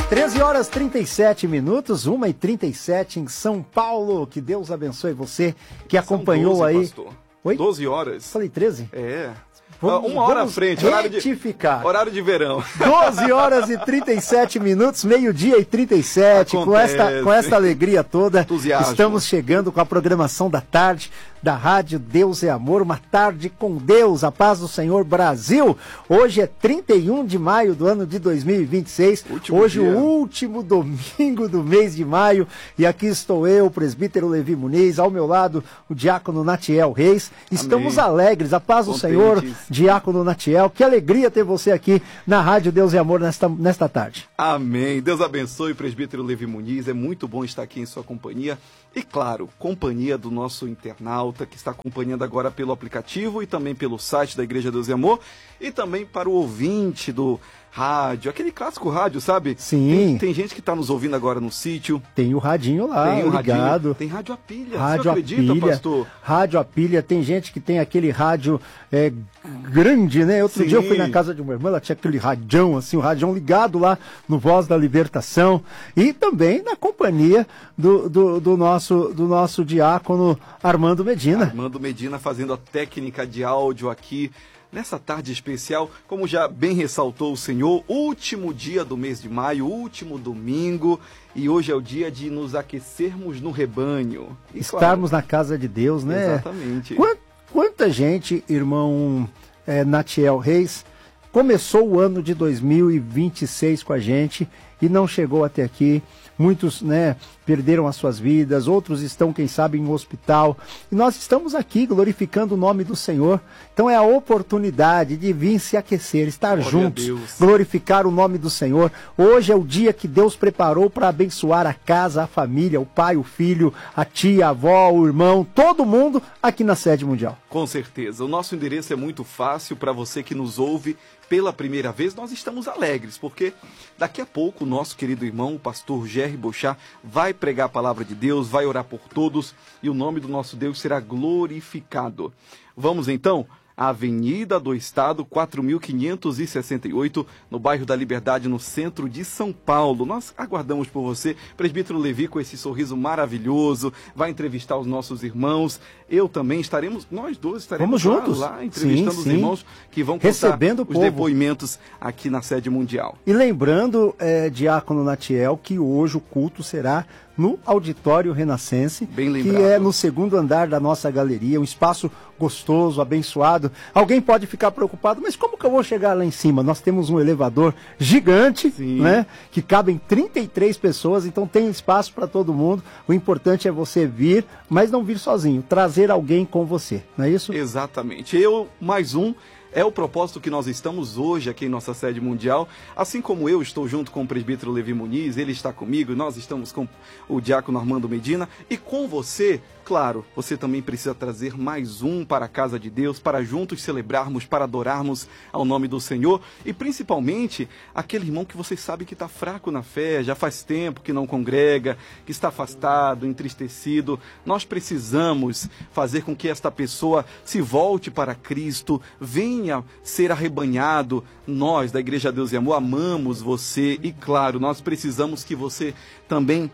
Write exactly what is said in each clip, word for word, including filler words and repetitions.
treze horas e trinta e sete minutos, uma e trinta e sete em São Paulo. Que Deus abençoe você que acompanhou São doze, aí. Pastor. Oi? doze horas. Falei treze? É. Vamos, Uma hora à vamos frente, horário de, retificar. horário de verão. doze horas e trinta e sete minutos, meio-dia e trinta e sete. Com esta, com esta alegria toda, Entusiasmo. Estamos chegando com a programação da tarde da Rádio Deus é Amor, uma tarde com Deus, a paz do Senhor Brasil. Hoje é trinta e um de maio do ano de dois mil e vinte e seis, Último hoje dia. o último domingo do mês de maio, e aqui estou eu, o presbítero Levi Muniz, ao meu lado o diácono Natiel Reis. Estamos Amém. alegres, a paz do Contentes. Senhor, diácono Natiel. Que alegria ter você aqui na Rádio Deus é Amor nesta, nesta tarde. Amém. Deus abençoe, presbítero Levi Muniz. É muito bom estar aqui em sua companhia. E claro, companhia do nosso internauta que está acompanhando agora pelo aplicativo e também pelo site da Igreja Deus e Amor. E também para o ouvinte do rádio, aquele clássico rádio, sabe? Sim. Tem, tem gente que está nos ouvindo agora no sítio. Tem o radinho lá, Tem o ligado. radinho, tem rádio a pilha. Rádio Você a acredita, pilha, pastor? Rádio a pilha, tem gente que tem aquele rádio é, grande, né? Outro Sim. dia eu fui na casa de uma irmã, ela tinha aquele radião, assim, o radião ligado lá no Voz da Libertação. E também na companhia do, do, do, nosso, do nosso diácono Armando Medina. Armando Medina fazendo a técnica de áudio aqui nessa tarde especial, como já bem ressaltou o Senhor, último dia do mês de maio, último domingo, e hoje é o dia de nos aquecermos no rebanho. E, Estarmos claro, na casa de Deus, né? Exatamente. Quanta, quanta gente, irmão é, Natiel Reis, começou o ano de dois mil e vinte e seis com a gente e não chegou até aqui. Muitos, né, perderam as suas vidas, outros estão, quem sabe, em um hospital. E nós estamos aqui glorificando o nome do Senhor. Então é a oportunidade de vir se aquecer, estar Glória juntos, a Deus. glorificar o nome do Senhor. Hoje é o dia que Deus preparou para abençoar a casa, a família, o pai, o filho, a tia, a avó, o irmão, todo mundo aqui na sede mundial. Com certeza. O nosso endereço é muito fácil para você que nos ouve pela primeira vez. Nós estamos alegres, porque daqui a pouco o nosso querido irmão, o pastor Jerry Bochá, vai pregar a palavra de Deus, vai orar por todos e o nome do nosso Deus será glorificado. Vamos então à Avenida do Estado, quatro mil quinhentos e sessenta e oito, no bairro da Liberdade, no centro de São Paulo. Nós aguardamos por você. Presbítero Levi, com esse sorriso maravilhoso, vai entrevistar os nossos irmãos. Eu também estaremos, nós dois estaremos Vamos lá, juntos. lá entrevistando Sim, os sim. irmãos que vão contar Recebendo o os povo. depoimentos aqui na sede mundial. E lembrando, é, diácono Natiel, que hoje o culto será no Auditório Renascense, Bem que lembrado. é no segundo andar da nossa galeria, um espaço gostoso, abençoado. Alguém pode ficar preocupado, mas como que eu vou chegar lá em cima? Nós temos um elevador gigante, Sim. né, que cabem trinta e três pessoas, então tem espaço para todo mundo. O importante é você vir, mas não vir sozinho, trazer alguém com você, não é isso? Exatamente. Eu, mais um, é o propósito que nós estamos hoje aqui em nossa sede mundial. Assim como eu estou junto com o presbítero Levi Muniz, ele está comigo, nós estamos com o diácono Armando Medina. E com você, claro, você também precisa trazer mais um para a casa de Deus, para juntos celebrarmos, para adorarmos ao nome do Senhor. E principalmente, aquele irmão que você sabe que está fraco na fé, já faz tempo que não congrega, que está afastado, entristecido. Nós precisamos fazer com que esta pessoa se volte para Cristo, venha ser arrebanhado. Nós, da Igreja Deus e Amor, amamos você e, claro, nós precisamos que você também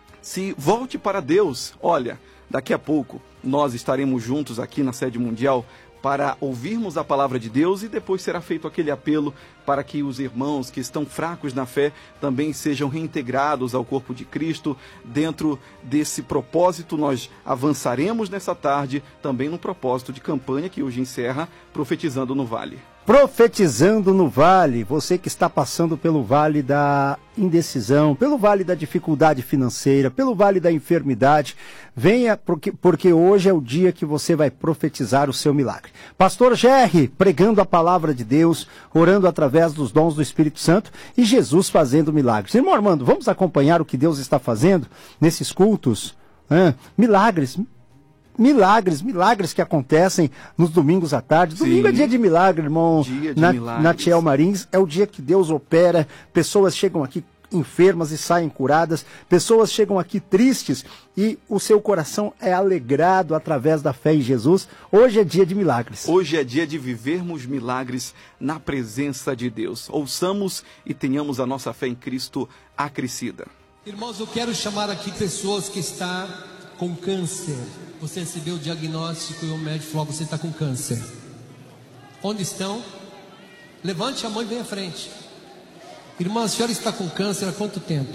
se volte para Deus. Olha, daqui a pouco nós estaremos juntos aqui na sede mundial para ouvirmos a palavra de Deus e depois será feito aquele apelo para que os irmãos que estão fracos na fé também sejam reintegrados ao corpo de Cristo. Dentro desse propósito, nós avançaremos nessa tarde também no propósito de campanha que hoje encerra Profetizando no Vale. Profetizando no Vale, você que está passando pelo vale da indecisão, pelo vale da dificuldade financeira, pelo vale da enfermidade, venha porque, porque hoje é o dia que você vai profetizar o seu milagre. Pastor Jerry pregando a palavra de Deus, orando através dos dons do Espírito Santo e Jesus fazendo milagres. Irmão Armando, vamos acompanhar o que Deus está fazendo nesses cultos? Hã? Milagres, Milagres, milagres que acontecem nos domingos à tarde. Domingo Sim. é dia de milagre, irmão. Dia de Na, milagres. Natiel Marins, é o dia que Deus opera. Pessoas chegam aqui enfermas e saem curadas, pessoas chegam aqui tristes e o seu coração é alegrado através da fé em Jesus. Hoje é dia de milagres. Hoje é dia de vivermos milagres na presença de Deus. Ouçamos e tenhamos a nossa fé em Cristo acrescida. Irmãos, eu quero chamar aqui pessoas que estão com câncer. Você recebeu o diagnóstico e o médico falou: você está com câncer. Onde estão? Levante a mão e venha à frente. Irmã, a senhora está com câncer há quanto tempo?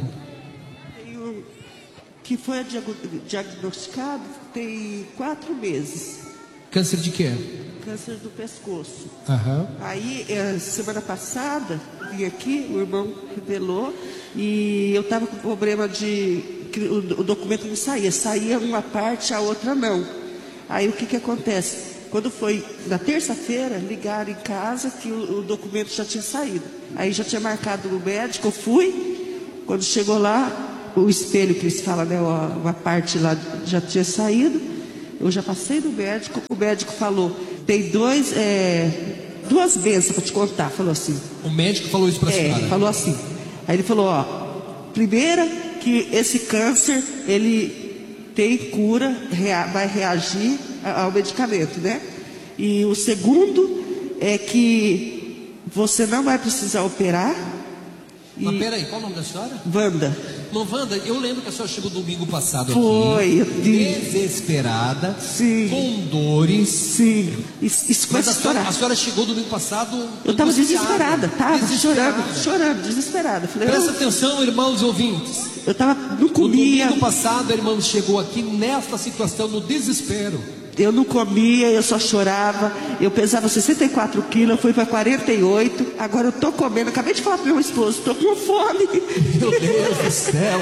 Tenho, que foi diagnosticado tem quatro meses. Câncer de quê? Câncer do pescoço. Aham. Aí, semana passada, vim aqui, o irmão revelou, e eu estava com problema de que o, o documento não saía. Saía uma parte, a outra não. Aí o que que acontece? Quando foi na terça-feira, ligaram em casa que o, o documento já tinha saído. Aí já tinha marcado o médico, eu fui. Quando chegou lá, o espelho que eles falam, né, uma parte lá já tinha saído. Eu já passei no médico, o médico falou: tem dois, é, duas bênçãos para te contar. Falou assim. O médico falou isso para a é, senhora? Falou assim. Aí ele falou: ó, primeira, que esse câncer, ele tem cura, rea, vai reagir ao medicamento, né? E o segundo é que você não vai precisar operar. Mas e... peraí, qual o nome da senhora? Wanda. Não, Wanda, eu lembro que a senhora chegou domingo passado Foi, aqui, desesperada, sim, com dores. Sim, isso, isso Mas a senhora, a senhora chegou domingo passado... Eu estava desesperada, estava chorando, chorando, desesperada. Falei, presta eu... atenção, irmãos e ouvintes. Eu estava, não comia. No domingo passado, a irmã chegou aqui nesta situação, no desespero. Eu não comia, eu só chorava. Eu pesava sessenta e quatro quilos, eu fui para quarenta e oito. Agora eu estou comendo. Acabei de falar para o meu esposo, estou com fome. Meu Deus do céu.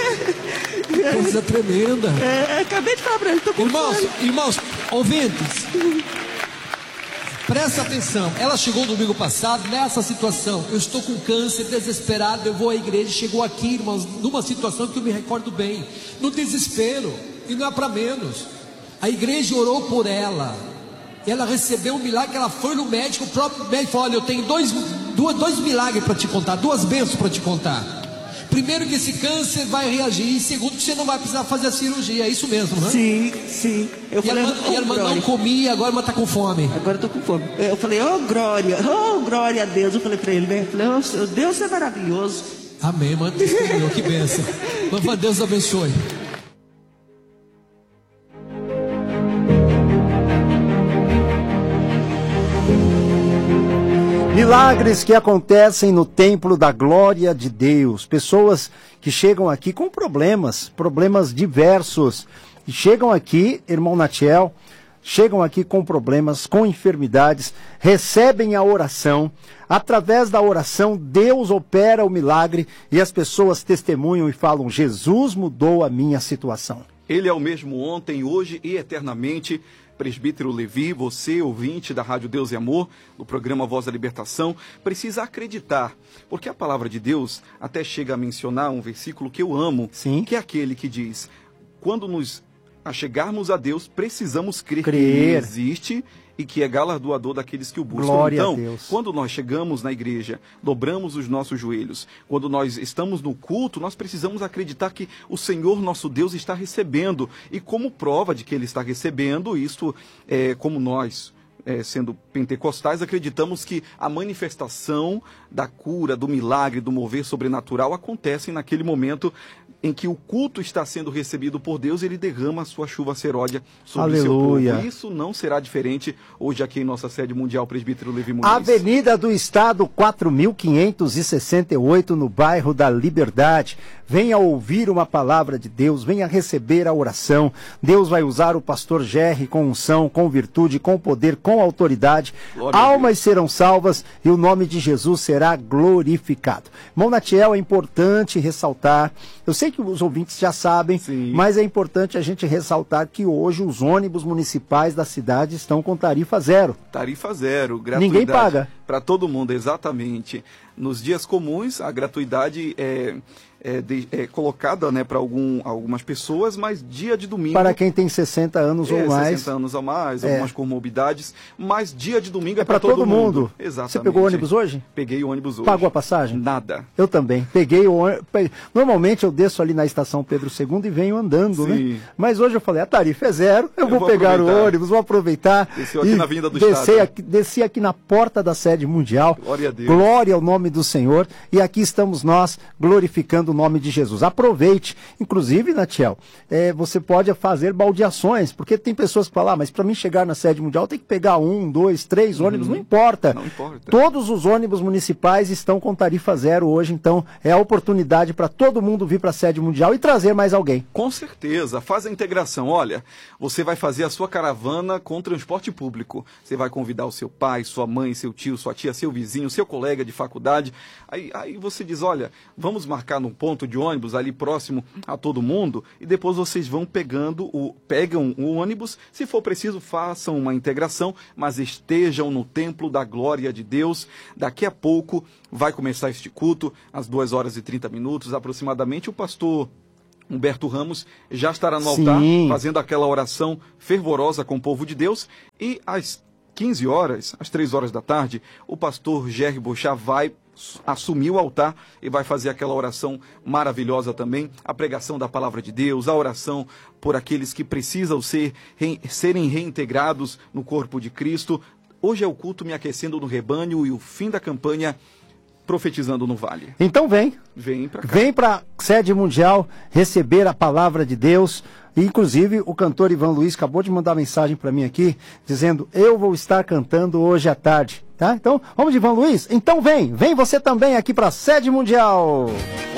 É, coisa tremenda. É, acabei de falar para ele, estou com irmãos, fome. Irmãos, ouvintes, presta atenção. Ela chegou no domingo passado nessa situação. Eu estou com câncer, desesperado. Eu vou à igreja. Chegou aqui, irmãos, numa situação que eu me recordo bem. No desespero. E não é para menos. A igreja orou por ela. Ela recebeu um milagre. Ela foi no médico. O próprio médico falou: olha, eu tenho dois, dois, dois milagres para te contar. Duas bênçãos para te contar. Primeiro, que esse câncer vai reagir. E segundo, que você não vai precisar fazer a cirurgia. É isso mesmo, não é? Sim, sim. Eu e, falei, a irmã, oh, e a irmã não comia, agora ela está com fome. Agora eu estou com fome. Eu falei: oh glória, oh glória a Deus. Eu falei para ele, né? Eu falei: oh, Deus é maravilhoso. Amém, mano. Que bênção. Mas Deus abençoe. Milagres que acontecem no templo da glória de Deus. Pessoas que chegam aqui com problemas, problemas diversos. E chegam aqui, irmão Natiel, chegam aqui com problemas, com enfermidades, recebem a oração. Através da oração, Deus opera o milagre e as pessoas testemunham e falam: Jesus mudou a minha situação. Ele é o mesmo ontem, hoje e eternamente. Presbítero Levi, você, ouvinte da Rádio Deus e Amor, do programa Voz da Libertação, precisa acreditar, porque a palavra de Deus até chega a mencionar um versículo que eu amo, Sim. que é aquele que diz: quando nos achegarmos a Deus, precisamos crer, crer. que Ele existe e que é galardoador daqueles que o buscam. Glória então, a Deus. Quando nós chegamos na igreja, dobramos os nossos joelhos, quando nós estamos no culto, nós precisamos acreditar que o Senhor nosso Deus está recebendo, e como prova de que Ele está recebendo, isso é como nós, é, sendo pentecostais, acreditamos que a manifestação da cura, do milagre, do mover sobrenatural acontece naquele momento em que o culto está sendo recebido por Deus, Ele derrama a sua chuva seródia sobre Aleluia. o seu povo. Isso não será diferente hoje aqui em nossa sede mundial, Presbítero Levi Muniz. Avenida do Estado, quatro mil quinhentos e sessenta e oito, no bairro da Liberdade. Venha ouvir uma palavra de Deus, venha receber a oração. Deus vai usar o pastor Gerry com unção, com virtude, com poder, com autoridade. Glória Almas serão salvas e o nome de Jesus será glorificado. Irmão Natiel, é importante ressaltar, eu sei que os ouvintes já sabem, Sim. mas é importante a gente ressaltar que hoje os ônibus municipais da cidade estão com tarifa zero. Tarifa zero, gratuidade. Ninguém paga. Para todo mundo, exatamente. Nos dias comuns, a gratuidade é, é, de, é colocada, né, para algum, algumas pessoas, mas dia de domingo... Para quem tem sessenta anos é, ou mais. sessenta anos ou mais, é. algumas comorbidades, mas dia de domingo é, é para todo, todo mundo. mundo. Exatamente. Você pegou o ônibus hoje? Peguei o ônibus hoje. Pagou a passagem? Nada. Eu também. Peguei o ônibus. Normalmente eu desço ali na estação Pedro segundo e venho andando, Sim. né? Mas hoje eu falei, a tarifa é zero, eu, eu vou, vou pegar o ônibus, vou aproveitar. Desceu aqui na Avenida do Estado. Estado. Aqui, desci aqui na porta da sede mundial. Glória a Deus. Glória ao nome do Senhor. E aqui estamos nós glorificando o nome de Jesus. Aproveite. Inclusive, Natiel, é, você pode fazer baldeações, porque tem pessoas que falam, ah, mas para mim chegar na sede mundial tem que pegar um, dois, três ônibus, uhum. não importa. Não importa. Todos os ônibus municipais estão com tarifa zero hoje, então é a oportunidade para todo mundo vir para a sede mundial e trazer mais alguém. Com certeza, faz a integração. Olha, você vai fazer a sua caravana com transporte público. Você vai convidar o seu pai, sua mãe, seu tio, sua tia, seu vizinho, seu colega de faculdade. Aí, aí você diz, olha, vamos marcar num ponto de ônibus ali próximo a todo mundo e depois vocês vão pegando o, pegam o ônibus. Se for preciso, façam uma integração, mas estejam no templo da glória de Deus. Daqui a pouco vai começar este culto, às duas horas e trinta minutos aproximadamente. O pastor Humberto Ramos já estará no altar, Sim. fazendo aquela oração fervorosa com o povo de Deus. E às quinze horas, às três horas da tarde, o pastor Jerry Bochá vai assumir o altar e vai fazer aquela oração maravilhosa também, a pregação da palavra de Deus, a oração por aqueles que precisam ser, re, serem reintegrados no corpo de Cristo. Hoje é o culto Me Aquecendo no Rebanho e o fim da campanha Profetizando no Vale. Então vem. Vem para cá. Vem para a sede mundial receber a palavra de Deus. E, inclusive, o cantor Ivan Luiz acabou de mandar mensagem para mim aqui, dizendo, eu vou estar cantando hoje à tarde. Tá? Então, vamos de Ivan Luiz? Então vem, vem você também aqui para a sede mundial.